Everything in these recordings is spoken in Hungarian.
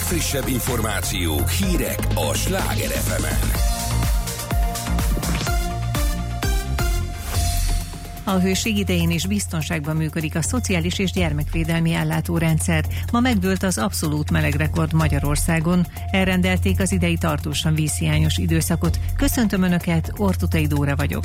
legfrissebb információk, hírek a Sláger FM-en. A hőség idején is biztonságban működik a szociális és gyermekvédelmi ellátórendszer. Ma megdőlt az abszolút melegrekord Magyarországon. Elrendelték az idei tartósan vízhiányos időszakot. Köszöntöm Önöket, Ortutai Dóra vagyok.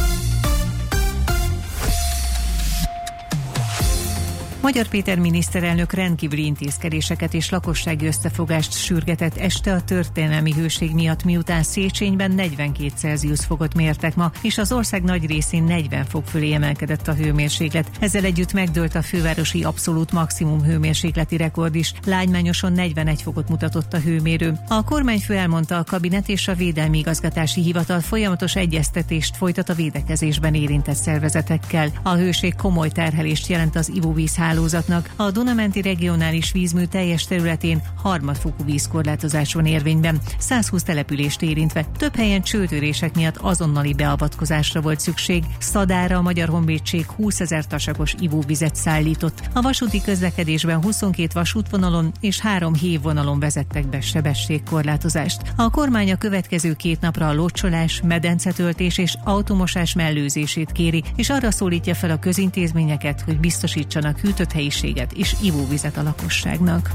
Magyar Péter miniszterelnök rendkívüli intézkedéseket és lakossági összefogást sürgetett este a történelmi hőség miatt, miután Széchenyben 42 Celsius fokot mértek ma, és az ország nagy részén 40 fok fölé emelkedett a hőmérséklet. Ezzel együtt megdőlt a fővárosi abszolút maximum hőmérsékleti rekord is. Lágymányoson 41 fokot mutatott a hőmérő. A kormányfő elmondta, a kabinet és a Védelmi Igazgatási Hivatal folyamatos egyeztetést folytat a védekezésben érintett szervezetekkel. A hőség komoly terhelést jelent az ivóvíz hálózatnak. A Duna-menti regionális vízmű teljes területén harmadfokú vízkorlátozás van érvényben, 120 települést érintve. Több helyen csőtörések miatt azonnali beavatkozásra volt szükség. Szadára a Magyar Honvédség 20 000 tasakos ivóvizet szállított. A vasúti közlekedésben 22 vasútvonalon és 3 hévvonalon vezettek be sebességkorlátozást. A kormány a következő 2 napra a locsolás, medencetöltés és automosás mellőzését kéri, és arra szólítja fel a közintézményeket, hogy biztosítsanak hűtött helyiséget és ivóvizet a lakosságnak.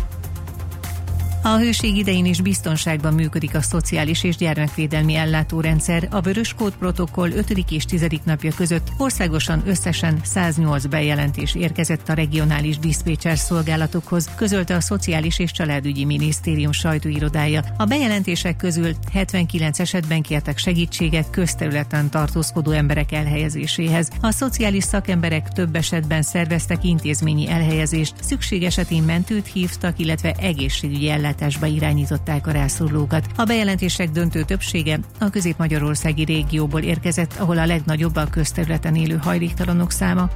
A hőség idején is biztonságban működik a szociális és gyermekvédelmi ellátórendszer. A Vörös Kód protokoll 5. és 10. napja között országosan összesen 108 bejelentés érkezett a regionális diszpécser szolgálatokhoz, közölte a Szociális és Családügyi Minisztérium sajtóirodája. A bejelentések közül 79 esetben kértek segítséget közterületen tartózkodó emberek elhelyezéséhez. A szociális szakemberek több esetben szerveztek intézményi elhelyezést, szükség esetén mentőt hívtak, illetve egészségügyi ellátásba irányították a rászorulókat. A bejelentések döntő többsége a közép-magyarországi régióból érkezett, ahol a legnagyobb a közterületen élő hajléktalanok száma.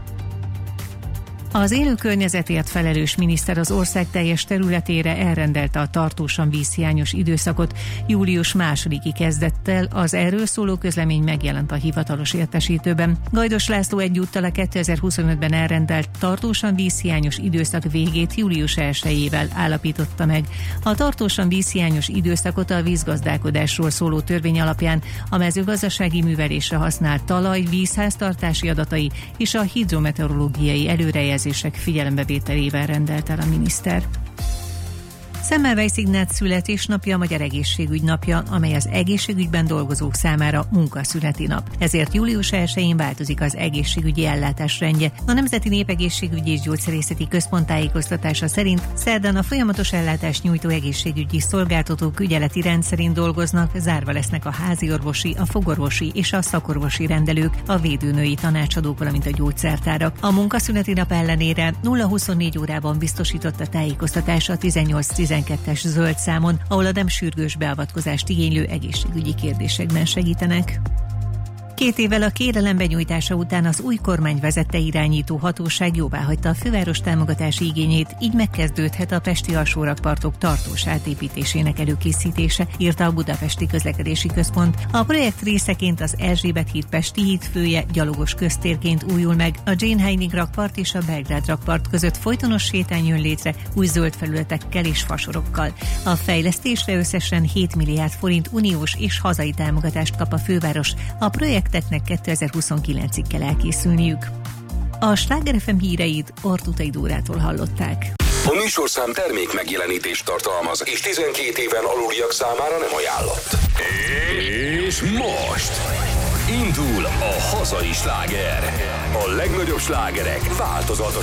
Az élő környezetért felelős miniszter az ország teljes területére elrendelte a tartósan vízhiányos időszakot. Július 2-i kezdettel az erről szóló közlemény megjelent a hivatalos értesítőben. Gajdos László egyúttal a 2025-ben elrendelt tartósan vízhiányos időszak végét július 1-ével állapította meg. A tartósan vízhiányos időszakot a vízgazdálkodásról szóló törvény alapján a mezőgazdasági művelésre használt talaj, vízháztartási adatai és a hidrometeorológiai előrejelzések figyelembevételével rendelt el a miniszter. Semmelweis Ignác születésnapja a Magyar Egészségügy napja, amely az egészségügyben dolgozók számára munkaszüneti nap. Ezért július 1-én változik az egészségügyi ellátás rendje. A Nemzeti Népegészségügyi és Gyógyszerészeti Központ tájékoztatása szerint szerdán a folyamatos ellátást nyújtó egészségügyi szolgáltatók ügyeleti rendszerint dolgoznak, zárva lesznek a háziorvosi, a fogorvosi és a szakorvosi rendelők, a védőnői tanácsadók, valamint a gyógyszertárak. A munkaszüneti nap ellenére 0-24 órában biztosított a tájékoztatás a 18-12-es zöld számon, ahol a nem sürgős beavatkozást igénylő egészségügyi kérdésekben segítenek. 2 évvel a kérelem benyújtása után az új kormány vezette irányító hatóság jóváhagyta a főváros támogatási igényét, így megkezdődhet a pesti alsórakpartok tartós átépítésének előkészítése, írta a Budapesti Közlekedési Központ. A projekt részeként az Erzsébet híd Pesti híd fője gyalogos köztérként újul meg, a Jane Heinig rakpart és a Belgrád rakpart között folytonos sétány jön létre új zöld felületekkel és fasorokkal. A fejlesztésre összesen 7 milliárd forint uniós és hazai támogatást kap a főváros. A projekteknek 2029-ig kell elkészülniük. A Sláger FM híreit Ortutai Dórától hallották. A műsorszám termék megjelenítést tartalmaz, és 12 éven aluliak számára nem ajánlott. És most indul a hazai sláger. A legnagyobb slágerek változatos